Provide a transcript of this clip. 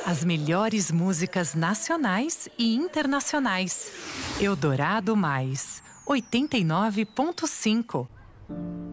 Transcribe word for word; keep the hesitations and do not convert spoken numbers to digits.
As melhores músicas nacionais e internacionais. Eldorado Mais, oitenta e nove ponto cinco.